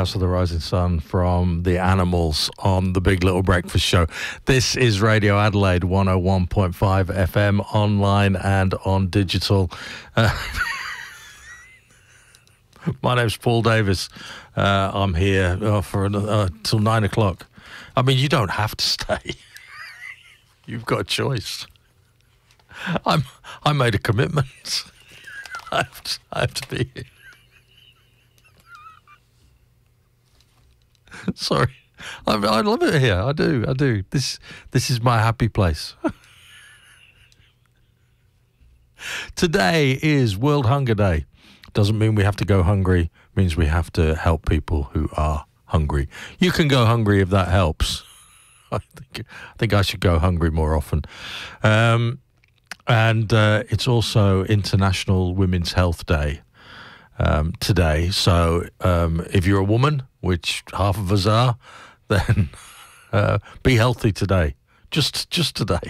House of the Rising Sun from The Animals on the Big Little Breakfast Show. This is Radio Adelaide 101.5 FM, online and on digital. My name's Paul Davis. I'm here for till 9 o'clock. I mean, you don't have to stay. You've got a choice. I made a commitment. I have to be here. Sorry, I love it here. I do. This is my happy place. Today is World Hunger Day. Doesn't mean we have to go hungry. Means we have to help people who are hungry. You can go hungry if that helps. I think I should go hungry more often. And it's also International Women's Health Day today. So if you're a woman, which half of us are, then be healthy today. Just today.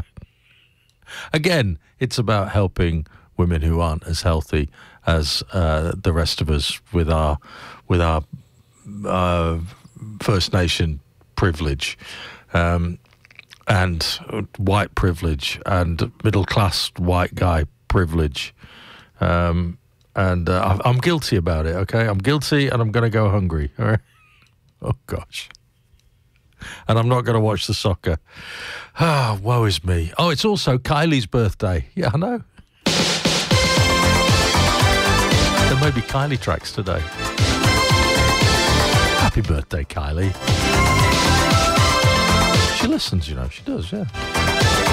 Again, it's about helping women who aren't as healthy as the rest of us with our First Nation privilege. And white privilege and middle-class white guy privilege. And I'm guilty about it, okay? I'm guilty and I'm going to go hungry, all right? Oh, gosh. And I'm not going to watch the soccer. Ah, woe is me. Oh, it's also Kylie's birthday. Yeah, I know. There may be Kylie tracks today. Happy birthday, Kylie. She listens, you know. She does, yeah.